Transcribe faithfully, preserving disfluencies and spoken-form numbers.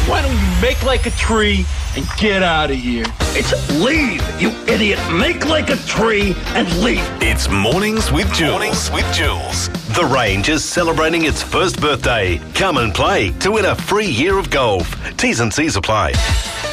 Why don't you make like a tree and get out of here? It's leave, you idiot. Make like a tree and leave. It's Mornings with Jules. Mornings with Jules. The Range is celebrating its first birthday. Come and play to win a free year of golf. T's and C's apply.